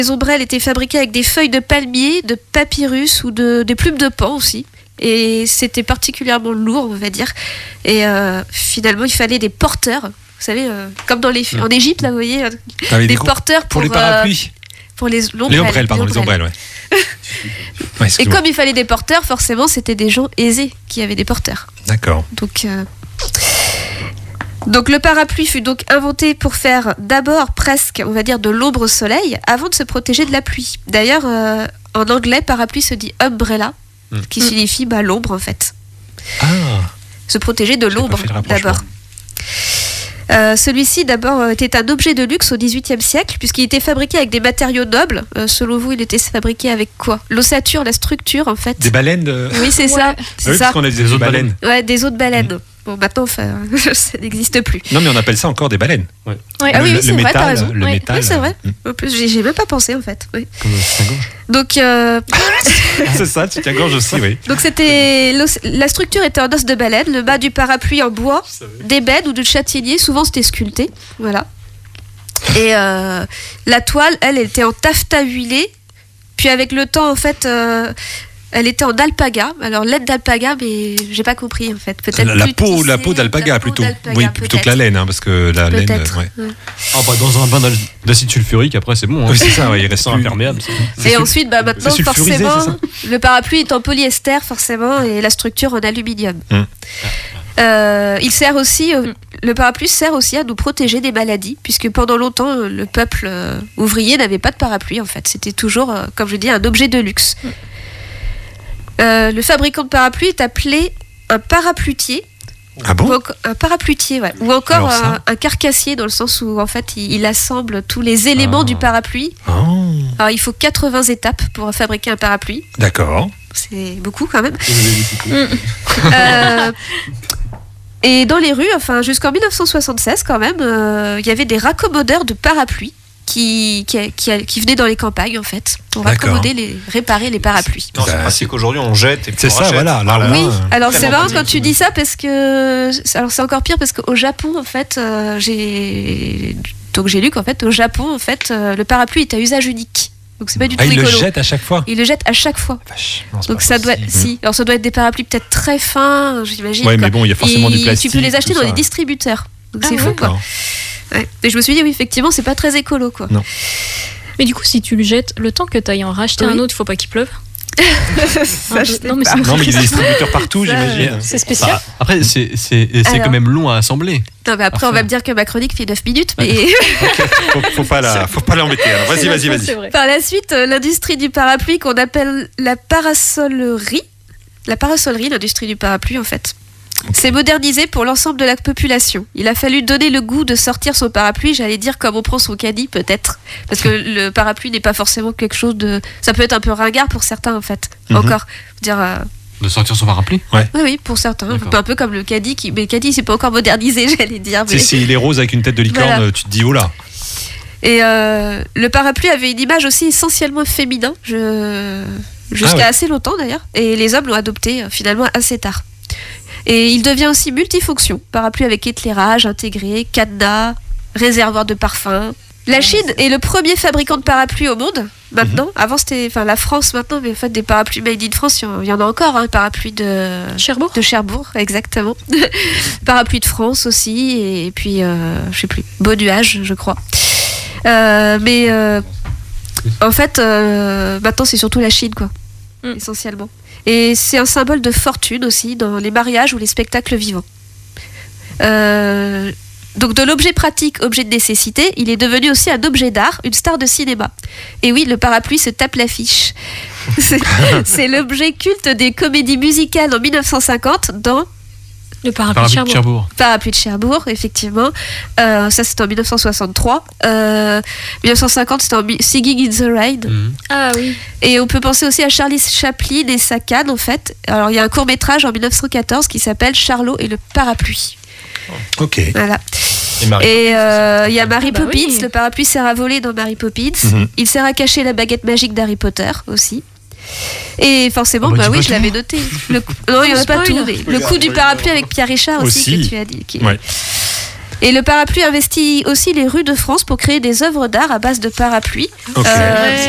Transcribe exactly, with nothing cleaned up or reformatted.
Les ombrelles étaient fabriquées avec des feuilles de palmier, de papyrus ou de, des plumes de pan aussi. Et c'était particulièrement lourd, on va dire. Et euh, finalement, il fallait des porteurs. Vous savez, euh, comme dans les, en Égypte, là, vous voyez, ah, des, des porteurs pour, pour les parapluies. Euh, pour les ombrelles. Les ombrelles, pardon, les ombrelles, ouais. ouais et comme il fallait des porteurs, forcément, c'était des gens aisés qui avaient des porteurs. D'accord. Donc... Euh, Donc le parapluie fut donc inventé pour faire d'abord presque, on va dire, de l'ombre au soleil avant de se protéger de la pluie. D'ailleurs, euh, en anglais, parapluie se dit umbrella, mmh. qui mmh. signifie bah, l'ombre en fait. Ah. Se protéger de l'ombre d'abord. Euh, celui-ci d'abord était un objet de luxe au dix-huitième siècle puisqu'il était fabriqué avec des matériaux nobles. Euh, selon vous, il était fabriqué avec quoi? L'ossature, la structure en fait. Des baleines de... Oui, c'est ouais. ça. C'est ah oui, ça. Parce qu'on a des os de baleines. Ouais, des os de baleines. Mmh. Bon, maintenant, enfin, ça n'existe plus. Non, mais on appelle ça encore des baleines. Ouais. Ouais. Ah le, oui, oui le c'est métal, vrai, t'as raison. Le ouais. métal. Oui, c'est vrai. Euh... En plus, j'ai, j'ai même pas pensé, en fait. Oui. Comme soutien-gorge. Donc, euh... c'est ça, soutien-gorge aussi, oui. Donc, c'était... La structure était en os de baleine, le bas du parapluie en bois, d'ébène ou de châtaignier, souvent c'était sculpté. Voilà. Et euh, la toile, elle, elle était en taffetas huilé. Puis, avec le temps, en fait... Euh... Elle était en alpaga, alors laine d'alpaga, mais j'ai pas compris en fait. Peut-être la, la plus peau, tissé, la peau d'alpaga la plutôt. Peau d'alpaga, oui, plutôt que la laine, hein, parce que la peut-être. laine. Ouais. Ouais. Ah bah dans un bain d'acide sulfurique, après c'est bon. Hein. Oui, c'est ça, ouais, il reste imperméable. Et ensuite, bah maintenant forcément, le parapluie est en polyester forcément et la structure en aluminium. Hum. Euh, il sert aussi, euh, le parapluie sert aussi à nous protéger des maladies, puisque pendant longtemps le peuple euh, ouvrier n'avait pas de parapluie en fait. C'était toujours, euh, comme je dis, un objet de luxe. Hum. Euh, le fabricant de parapluie est appelé un parapluietier. Ah bon ? Un parapluietier, ouais. Ou encore un, un carcassier, dans le sens où en fait il, il assemble tous les éléments ah. du parapluie. Oh. Alors il faut quatre-vingts étapes pour fabriquer un parapluie. D'accord. C'est beaucoup quand même. euh, et dans les rues, enfin jusqu'en dix-neuf cent soixante-seize quand même, euh, il y avait des raccommodeurs de parapluies. Qui, qui, qui, qui venaient dans les campagnes en fait pour raccommoder, les, réparer les parapluies. Non, c'est pratique qu'aujourd'hui on jette et c'est ça, rachète. Voilà. Là, oui, là, alors c'est marrant quand tu dis ça parce que alors c'est encore pire parce qu'au Japon en fait euh, j'ai donc j'ai lu qu'en fait au Japon en fait euh, le parapluie est à usage unique. Donc c'est pas du tout ah, rigolo. Il le jette à chaque fois. Il le jette à chaque fois. Vache, non, donc ça doit, si, alors ça doit être des parapluies peut-être très fins, j'imagine. Oui, mais bon, il y a forcément et du plastique. Tu peux les acheter dans ça. les distributeurs. Donc ah, c'est ouais, fou quoi. Ouais. Et je me suis dit oui effectivement c'est pas très écolo quoi. Non. Mais du coup si tu le jettes, le temps que tu ailles en racheter oui. un autre, il faut pas qu'il pleuve. ça, je non, mais pas. non mais il y a des distributeurs partout ça, j'imagine. C'est spécial. Bah, après c'est, c'est, c'est Alors, quand même long à assembler. Non mais après on va me dire que ma chronique fait neuf minutes mais okay. faut, faut pas la, faut pas l'embêter. Alors vas-y vas-y vas-y. Par la suite euh, l'industrie du parapluie qu'on appelle la parasolerie, la parasolerie, l'industrie du parapluie en fait. Okay. C'est modernisé pour l'ensemble de la population. Il a fallu donner le goût de sortir son parapluie, j'allais dire comme on prend son caddie peut-être, parce que le parapluie n'est pas forcément quelque chose de... Ça peut être un peu ringard pour certains en fait, mm-hmm. encore. Dire, euh... De sortir son parapluie ? Ouais. Oui, oui, pour certains. D'accord. Un peu comme le caddie, qui... mais le caddie c'est pas encore modernisé, j'allais dire. Mais... Si, si il est rose avec une tête de licorne, voilà. Tu te dis oh là. Et euh, le parapluie avait une image aussi essentiellement féminin, je... jusqu'à ah ouais. assez longtemps d'ailleurs, et les hommes l'ont adopté euh, finalement assez tard. Et il devient aussi multifonction, parapluie avec éclairage intégré, cadenas, réservoir de parfum. La Chine est le premier fabricant de parapluies au monde, maintenant. Mm-hmm. Avant, c'était enfin, la France maintenant, mais en fait, des parapluies made in France, il y en a encore, un hein, parapluie de Cherbourg. De Cherbourg, exactement. Parapluie de France aussi, et puis, euh, je sais plus, Beau Nuage, je crois. Euh, mais euh, en fait, euh, maintenant, c'est surtout la Chine, quoi, mm. essentiellement. Et c'est un symbole de fortune aussi dans les mariages ou les spectacles vivants. Euh, donc de l'objet pratique, objet de nécessité, il est devenu aussi un objet d'art, une star de cinéma. Et oui, le parapluie se tape l'affiche. C'est, c'est l'objet culte des comédies musicales en dix-neuf cent cinquante dans... Le parapluie, parapluie de Cherbourg. Cherbourg. Parapluie de Cherbourg, effectivement. Euh, ça, c'était en dix-neuf cent soixante-trois. Euh, dix-neuf cent cinquante, c'était en Singing in the Rain. Mmh. Ah oui. Et on peut penser aussi à Charlie Chaplin et sa canne, en fait. Alors, il y a un court-métrage en dix-neuf cent quatorze qui s'appelle Charlot et le parapluie. Ok. Voilà. Et il euh, y a Mary ah bah Poppins. Oui. Le parapluie sert à voler dans Mary Poppins. Mmh. Il sert à cacher la baguette magique d'Harry Potter aussi. Et forcément, oh bah, bah oui, je tout. l'avais noté. Le... Non, il n'y en a pas tout. Mais le coup du parapluie avec Pierre Richard aussi, aussi. que tu as dit. Qui... Ouais. Et le parapluie investit aussi les rues de France pour créer des œuvres d'art à base de parapluies. Ok. Euh, Ouais.